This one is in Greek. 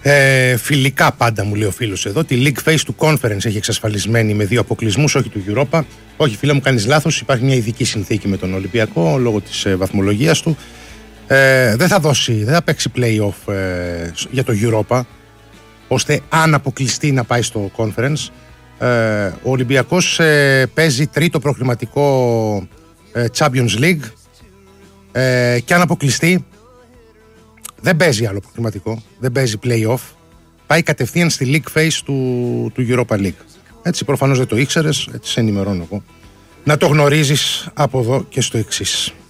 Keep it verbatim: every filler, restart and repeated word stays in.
Ε, φιλικά πάντα μου λέει ο φίλος εδώ. Τη League Phase του Conference έχει εξασφαλισμένη με δύο αποκλεισμούς, όχι του Europa. Όχι, φίλε μου, κάνεις λάθος. Υπάρχει μια ειδική συνθήκη με τον Ολυμπιακό λόγω της ε, βαθμολογίας του. Ε, δεν θα δώσει, δεν θα παίξει play-off ε, για το Europa, ώστε αν αποκλειστεί να πάει στο Conference. Ε, ο Ολυμπιακός ε, παίζει τρίτο προκριματικό ε, Champions League ε, και αν αποκλειστεί δεν παίζει άλλο προκριματικό, δεν παίζει play-off, πάει κατευθείαν στη League Phase του, του Europa League. Έτσι προφανώς δεν το ήξερες, έτσι σε ενημερώνω εγώ. Να το γνωρίζεις από εδώ και στο εξής.